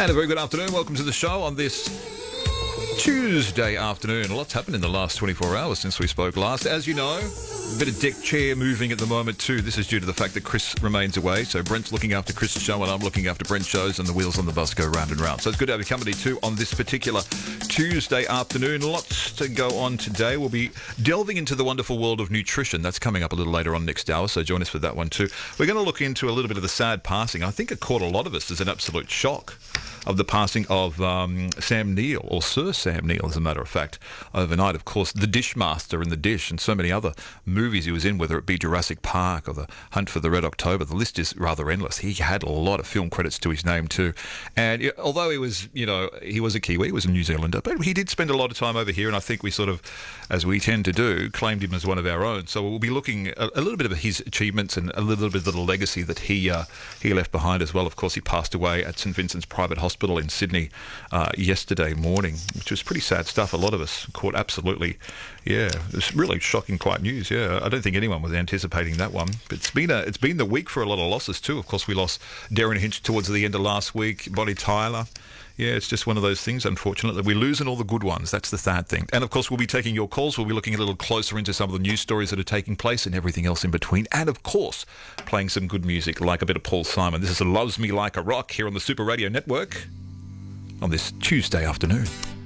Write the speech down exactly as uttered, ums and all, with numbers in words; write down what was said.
And a very good afternoon. Welcome to the show on this Tuesday afternoon. A lot's happened in the last twenty-four hours since we spoke last. As you know, a bit of deck chair moving at the moment too. This is due to the fact that Chris remains away. So Brent's looking after Chris' show and I'm looking after Brent's shows, and the wheels on the bus go round and round. So it's good to have your company too on this particular Tuesday afternoon. Lots to go on today. We'll be delving into the wonderful world of nutrition. That's coming up a little later on next hour, so join us for that one too. We're going to look into a little bit of the sad passing. I think it caught a lot of us as an absolute shock of the passing of um, Sam Neill, or Sir Sam Neill, as a matter of fact, overnight. Of course, The Dishmaster and The Dish and so many other movies he was in, whether it be Jurassic Park or The Hunt for the Red October. The list is rather endless. He had a lot of film credits to his name too. And although he was, you know, he was a Kiwi, he was a New Zealander, but he did spend a lot of time over here, and I think we sort of, as we tend to do, claimed him as one of our own. So we'll be looking a, a little bit of his achievements and a little bit of the legacy that he uh, he left behind as well. Of course, he passed away at St Vincent's Private Hospital in Sydney uh, yesterday morning, which was pretty sad stuff. A lot of us caught absolutely, yeah, it was really shocking, quite news. Yeah, I don't think anyone was anticipating that one. But it's been a, it's been the week for a lot of losses too. Of course, we lost Darren Hinch towards the end of last week, Bonnie Tyler. Yeah, it's just one of those things, unfortunately. We're losing all the good ones. That's the sad thing. And, of course, we'll be taking your calls. We'll be looking a little closer into some of the news stories that are taking place and everything else in between. And, of course, playing some good music, like a bit of Paul Simon. This is Loves Me Like a Rock here on the Super Radio Network on this Tuesday afternoon.